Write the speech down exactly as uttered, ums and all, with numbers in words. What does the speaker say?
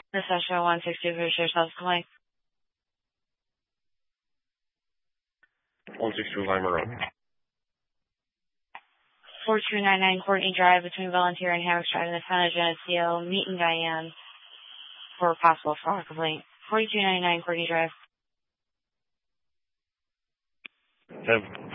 The Session one sixty for your self-complaint. one sixty-two Lima Road. four two nine nine Courtney Drive between Volunteer and Hammock Drive in the San Geneseo. Meeting Diane for a possible fraud complaint. forty-two ninety-nine Courtney Drive. ten